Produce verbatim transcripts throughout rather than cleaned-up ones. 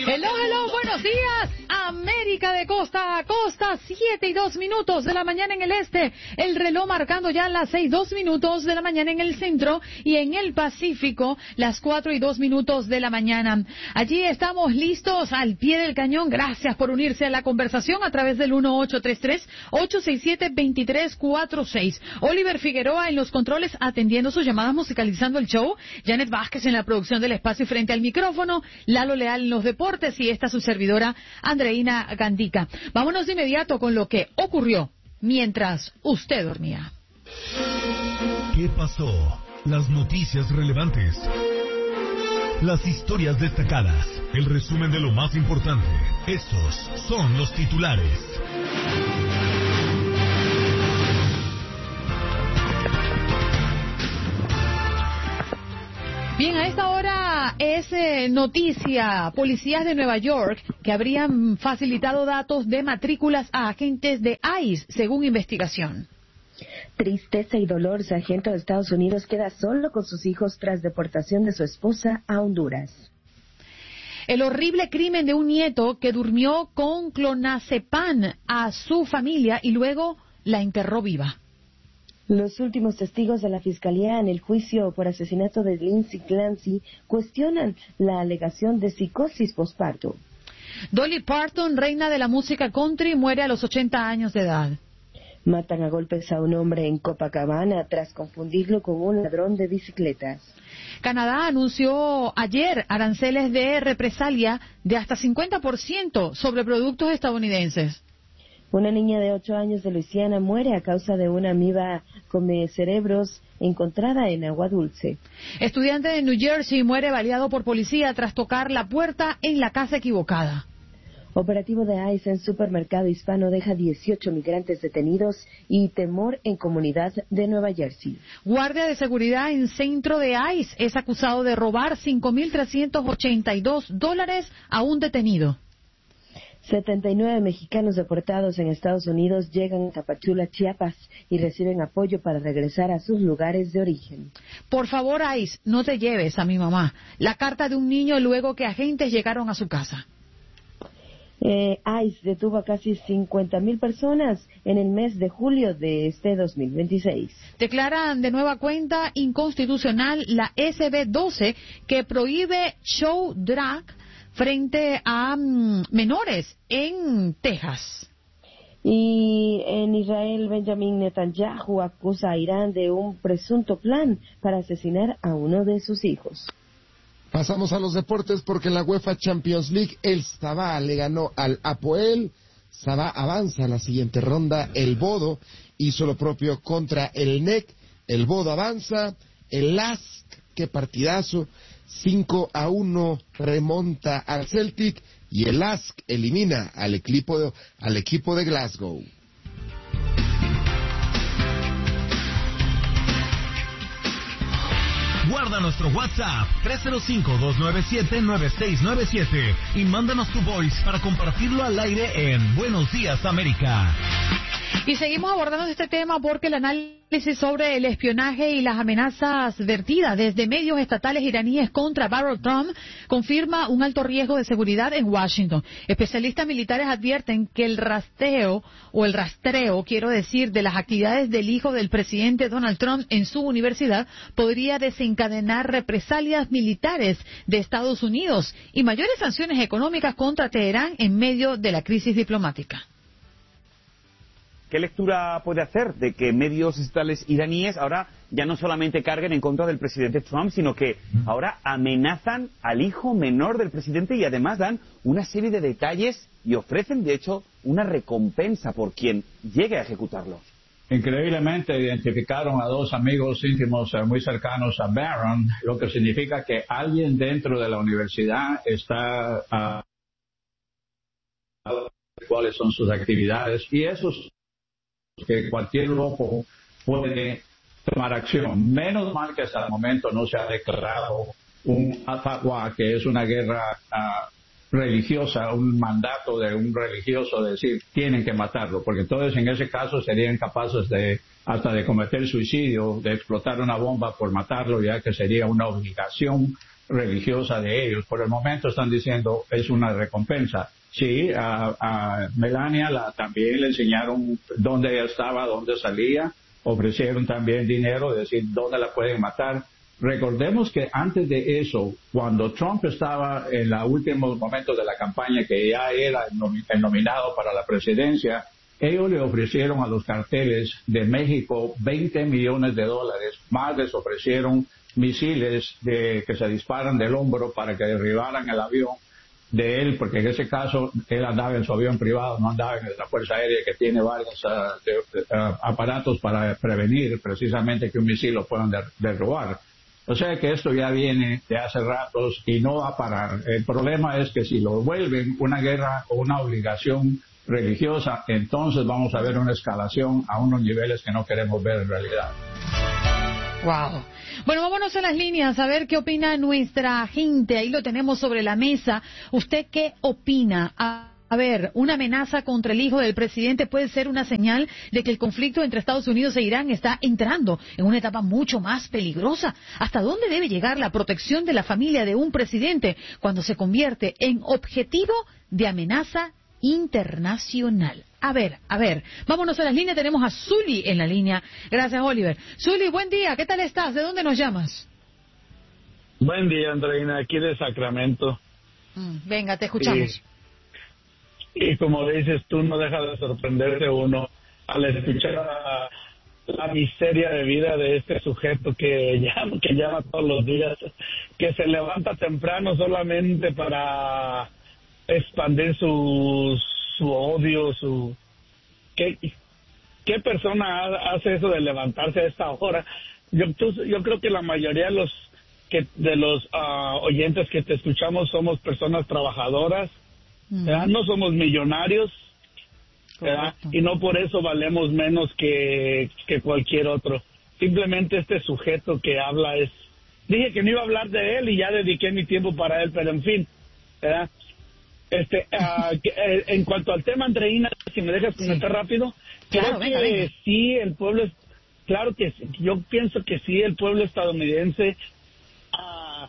Hello, hello, buenos días, América de costa a costa, siete y dos minutos de la mañana en el este, el reloj marcando ya las seis, dos minutos de la mañana en el centro y en el Pacífico, las cuatro y dos minutos de la mañana. Allí estamos listos al pie del cañón, gracias por unirse a la conversación a través del uno ocho tres tres, ocho seis siete, dos tres cuatro seis. Oliver Figueroa en los controles atendiendo sus llamadas, musicalizando el show, Janet Vázquez en la producción del espacio y frente al micrófono, Lalo Leal en los deportes y esta su servidora Andreina Gandica. Vámonos de inmediato con lo que ocurrió mientras usted dormía. ¿Qué pasó? Las noticias relevantes, las historias destacadas, el resumen de lo más importante. Estos son los titulares. Bien, a esta hora es eh, noticia, policías de Nueva York que habrían facilitado datos de matrículas a agentes de I C E, según investigación. Tristeza y dolor, sargento de Estados Unidos queda solo con sus hijos tras deportación de su esposa a Honduras. El horrible crimen de un nieto que durmió con clonazepam a su familia y luego la enterró viva. Los últimos testigos de la Fiscalía en el juicio por asesinato de Lindsay Clancy cuestionan la alegación de psicosis posparto. Dolly Parton, reina de la música country, muere a los ochenta años de edad. Matan a golpes a un hombre en Copacabana tras confundirlo con un ladrón de bicicletas. Canadá anunció ayer aranceles de represalia de hasta cincuenta por ciento sobre productos estadounidenses. Una niña de ocho años de Luisiana muere a causa de una amiba come cerebros encontrada en agua dulce. Estudiante de New Jersey muere baleado por policía tras tocar la puerta en la casa equivocada. Operativo de I C E en supermercado hispano deja dieciocho migrantes detenidos y temor en comunidad de Nueva Jersey. Guardia de seguridad en centro de I C E es acusado de robar cinco mil trescientos ochenta y dos dólares a un detenido. setenta y nueve mexicanos deportados en Estados Unidos llegan a Tapachula, Chiapas, y reciben apoyo para regresar a sus lugares de origen. Por favor, I C E, no te lleves a mi mamá. La carta de un niño luego que agentes llegaron a su casa. Eh, I C E detuvo a casi cincuenta mil personas en el mes de julio de este dos mil veintiséis. Declaran de nueva cuenta inconstitucional la S B doce que prohíbe show drag frente a um, menores en Texas. Y en Israel, Benjamin Netanyahu acusa a Irán de un presunto plan para asesinar a uno de sus hijos. Pasamos a los deportes porque en la UEFA Champions League el Sabah le ganó al Apoel. Sabah avanza a la siguiente ronda. El Bodo hizo lo propio contra el N E C. El Bodo avanza. El Lask, qué partidazo. cinco a uno remonta al Celtic y el Lask elimina al equipo de, al equipo de Glasgow. Guarda nuestro WhatsApp tres cero cinco, dos nueve siete, nueve seis nueve siete y mándanos tu voice para compartirlo al aire en Buenos Días América. Y seguimos abordando este tema porque el análisis sobre el espionaje y las amenazas vertidas desde medios estatales iraníes contra Donald Trump confirma un alto riesgo de seguridad en Washington. Especialistas militares advierten que el rastreo, o el rastreo, quiero decir, de las actividades del hijo del presidente Donald Trump en su universidad podría desencadenar represalias militares de Estados Unidos y mayores sanciones económicas contra Teherán en medio de la crisis diplomática. ¿Qué lectura puede hacer de que medios estatales iraníes ahora ya no solamente carguen en contra del presidente Trump, sino que ahora amenazan al hijo menor del presidente y además dan una serie de detalles y ofrecen, de hecho, una recompensa por quien llegue a ejecutarlo? Increíblemente identificaron a dos amigos íntimos eh, muy cercanos a Barron, lo que significa que alguien dentro de la universidad está uh, cuáles son sus actividades y esos que cualquier loco puede tomar acción. Menos mal que hasta el momento no se ha declarado un fatwa, que es una guerra uh, religiosa, un mandato de un religioso de decir tienen que matarlo, porque entonces en ese caso serían capaces de hasta de cometer suicidio, de explotar una bomba por matarlo, ya que sería una obligación religiosa de ellos. Por el momento están diciendo es una recompensa. Sí, a, a Melania la, también le enseñaron dónde ella estaba, dónde salía, ofrecieron también dinero, es decir, dónde la pueden matar. Recordemos que antes de eso, cuando Trump estaba en los últimos momentos de la campaña, que ya era el nominado para la presidencia, ellos le ofrecieron a los carteles de México veinte millones de dólares, más les ofrecieron misiles de, que se disparan del hombro para que derribaran el avión de él, porque en ese caso él andaba en su avión privado, no andaba en la Fuerza Aérea, que tiene varios uh, de, uh, aparatos para prevenir precisamente que un misil lo puedan der, derribar. O sea que esto ya viene de hace ratos y no va a parar. El problema es que si lo vuelven una guerra o una obligación religiosa, entonces vamos a ver una escalación a unos niveles que no queremos ver en realidad. Wow. Bueno, vámonos a las líneas a ver qué opina nuestra gente. Ahí lo tenemos sobre la mesa. ¿Usted qué opina? A A ver, una amenaza contra el hijo del presidente puede ser una señal de que el conflicto entre Estados Unidos e Irán está entrando en una etapa mucho más peligrosa. ¿Hasta dónde debe llegar la protección de la familia de un presidente cuando se convierte en objetivo de amenaza internacional? A ver, a ver, vámonos a las líneas. Tenemos a Zully en la línea. Gracias, Oliver. Zully, buen día. ¿Qué tal estás? ¿De dónde nos llamas? Buen día, Andreina. Aquí de Sacramento. Mm, venga, te escuchamos. Sí. Y como dices tú, no deja de sorprenderse uno al escuchar la, la miseria de vida de este sujeto que llama, que llama todos los días, que se levanta temprano solamente para expandir su, su odio, su... ¿Qué, qué persona hace eso de levantarse a esta hora? Yo, tú, yo creo que la mayoría de los, que, de los uh, oyentes que te escuchamos somos personas trabajadoras. ¿verdad? No somos millonarios, ¿verdad? Y no por eso valemos menos que, que cualquier otro. Simplemente este sujeto que habla es... Dije que no iba a hablar de él y ya dediqué mi tiempo para él, pero en fin, ¿verdad? Este, uh, que, eh, en cuanto al tema, Andreina, si me dejas comentar sí. rápido, claro, creo venga, que venga. sí, el pueblo... Claro que sí, yo pienso que sí, el pueblo estadounidense... Uh,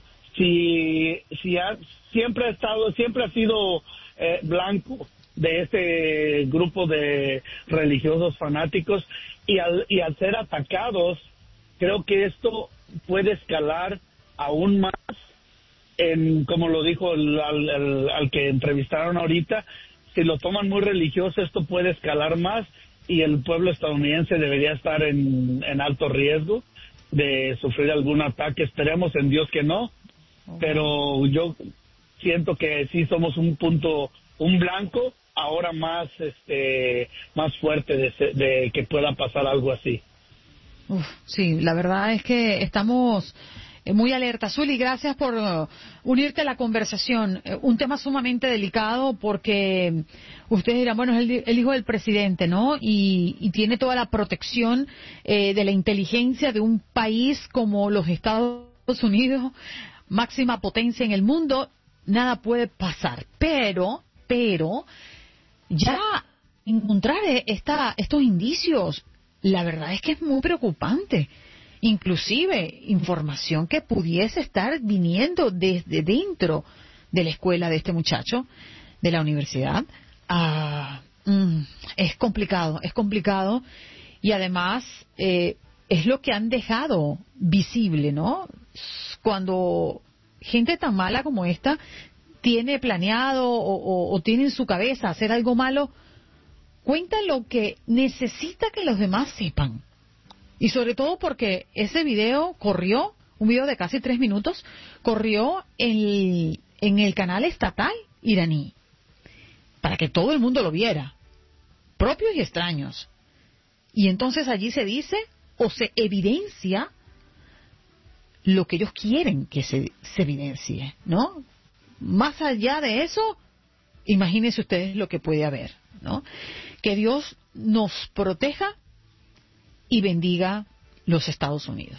si, si ha, siempre ha estado, siempre ha sido... Eh, blanco de este grupo de religiosos fanáticos y al, y al ser atacados, creo que esto puede escalar aún más en, como lo dijo el, al, el, al que entrevistaron ahorita, si lo toman muy religioso, esto puede escalar más y el pueblo estadounidense debería estar en, en alto riesgo de sufrir algún ataque. Esperemos en Dios que no, pero yo siento que sí somos un punto, un blanco, ahora más este más fuerte de, de que pueda pasar algo así. Uf, sí, la verdad es que estamos muy alerta. Zully, gracias por uh, unirte a la conversación. Uh, un tema sumamente delicado porque ustedes dirán, bueno, es el, el hijo del presidente, ¿no? Y, y tiene toda la protección eh, de la inteligencia de un país como los Estados Unidos, máxima potencia en el mundo. Nada puede pasar, pero, pero, ya encontrar esta, estos indicios, la verdad es que es muy preocupante. Inclusive, información que pudiese estar viniendo desde dentro de la escuela de este muchacho, de la universidad, ah, mm, es complicado, es complicado, y además, eh, es lo que han dejado visible, ¿no? Cuando gente tan mala como esta tiene planeado o, o, o tiene en su cabeza hacer algo malo, cuenta lo que necesita que los demás sepan. Y sobre todo porque ese video corrió, un video de casi tres minutos, corrió en, en el canal estatal iraní, para que todo el mundo lo viera, propios y extraños. Y entonces allí se dice o se evidencia lo que ellos quieren que se, se evidencie, ¿no? Más allá de eso, imagínense ustedes lo que puede haber, ¿no? Que Dios nos proteja y bendiga los Estados Unidos.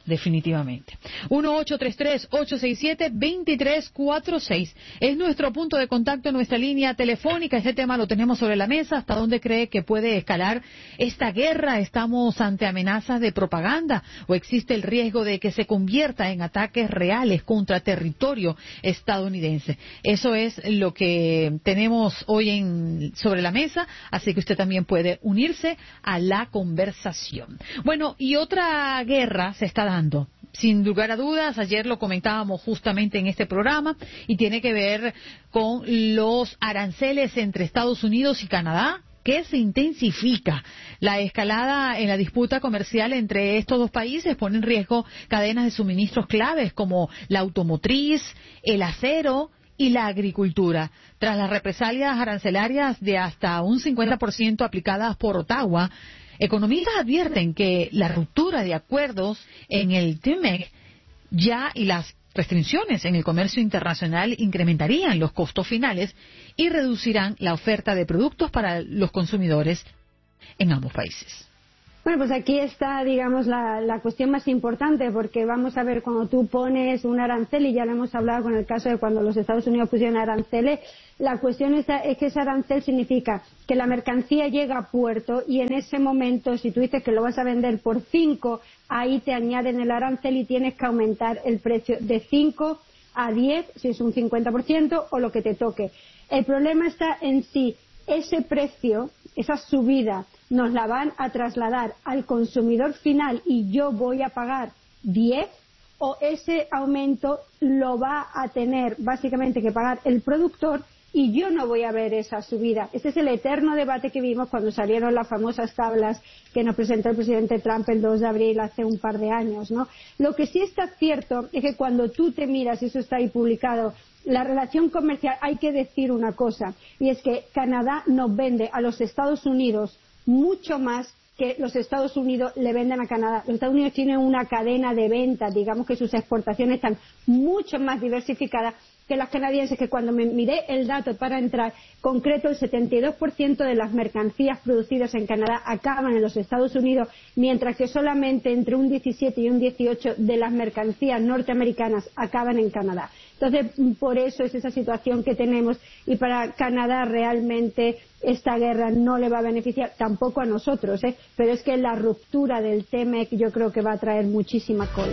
definitivamente. uno ocho tres tres, ocho seis siete, dos tres cuatro seis es nuestro punto de contacto, nuestra línea telefónica. Este tema lo tenemos sobre la mesa. ¿Hasta dónde cree que puede escalar esta guerra? ¿Estamos ante amenazas de propaganda o existe el riesgo de que se convierta en ataques reales contra territorio estadounidense? Eso es lo que tenemos hoy en, sobre la mesa, así que usted también puede unirse a la conversación. Bueno, y otra guerra se está dando, sin lugar a dudas. Ayer lo comentábamos justamente en este programa y tiene que ver con los aranceles entre Estados Unidos y Canadá, que se intensifica. La escalada en la disputa comercial entre estos dos países pone en riesgo cadenas de suministros claves como la automotriz, el acero y la agricultura. Tras las represalias arancelarias de hasta un cincuenta por ciento aplicadas por Ottawa, economistas advierten que la ruptura de acuerdos en el T M E C ya y las restricciones en el comercio internacional incrementarían los costos finales y reducirán la oferta de productos para los consumidores en ambos países. Bueno, pues aquí está, digamos, la, la cuestión más importante, porque vamos a ver, cuando tú pones un arancel, y ya lo hemos hablado con el caso de cuando los Estados Unidos pusieron aranceles, la cuestión es, es que ese arancel significa que la mercancía llega a puerto y en ese momento, si tú dices que lo vas a vender por cinco, ahí te añaden el arancel y tienes que aumentar el precio de cinco a diez, si es un cincuenta por ciento, o lo que te toque. El problema está en si ese precio, esa subida, nos la van a trasladar al consumidor final y yo voy a pagar diez, o ese aumento lo va a tener básicamente que pagar el productor y yo no voy a ver esa subida. Este es el eterno debate que vimos cuando salieron las famosas tablas que nos presentó el presidente Trump el dos de abril hace un par de años, ¿no? Lo que sí está cierto es que cuando tú te miras, y eso está ahí publicado, la relación comercial, hay que decir una cosa, y es que Canadá nos vende a los Estados Unidos mucho más que los Estados Unidos le venden a Canadá. Los Estados Unidos tienen una cadena de ventas, digamos que sus exportaciones están mucho más diversificadas que las canadienses, que cuando me miré el dato para entrar, concreto el setenta y dos por ciento de las mercancías producidas en Canadá acaban en los Estados Unidos, mientras que solamente entre un diecisiete y un dieciocho de las mercancías norteamericanas acaban en Canadá. Entonces, por eso es esa situación que tenemos, y para Canadá realmente esta guerra no le va a beneficiar, tampoco a nosotros, ¿eh? Pero es que la ruptura del T M E C yo creo que va a traer muchísima cola.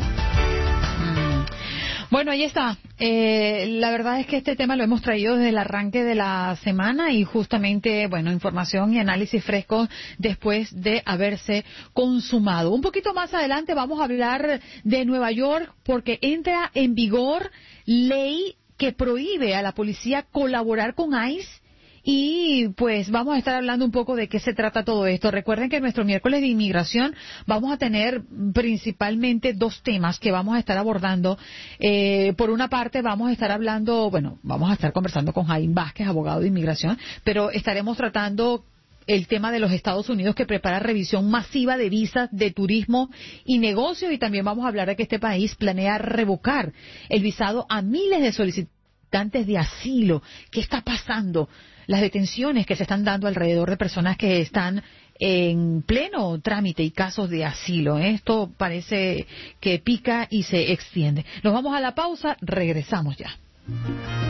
Bueno, ahí está. Eh, la verdad es que este tema lo hemos traído desde el arranque de la semana y justamente, bueno, información y análisis frescos después de haberse consumado. Un poquito más adelante vamos a hablar de Nueva York porque entra en vigor ley que prohíbe a la policía colaborar con ICE. Y pues vamos a estar hablando un poco de qué se trata todo esto. Recuerden que nuestro miércoles de inmigración vamos a tener principalmente dos temas que vamos a estar abordando. Eh, por una parte vamos a estar hablando, bueno, vamos a estar conversando con Jaime Vázquez, abogado de inmigración, pero estaremos tratando el tema de los Estados Unidos, que prepara revisión masiva de visas de turismo y negocios, y también vamos a hablar de que este país planea revocar el visado a miles de solicitantes de asilo. ¿Qué está pasando? Las detenciones que se están dando alrededor de personas que están en pleno trámite y casos de asilo. Esto parece que pica y se extiende. Nos vamos a la pausa, regresamos ya.